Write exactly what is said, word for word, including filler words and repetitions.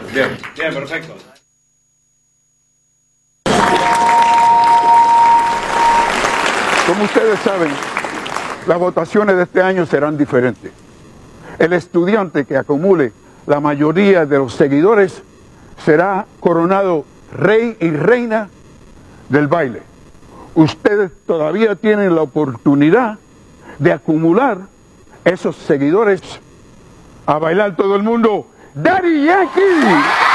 Bien, bien, perfecto. Como ustedes saben, las votaciones de este año serán diferentes. El estudiante que acumule la mayoría de los seguidores será coronado rey y reina del baile. Ustedes todavía tienen la oportunidad de acumular esos seguidores. A bailar todo el mundo, ¡Daddy Yankee!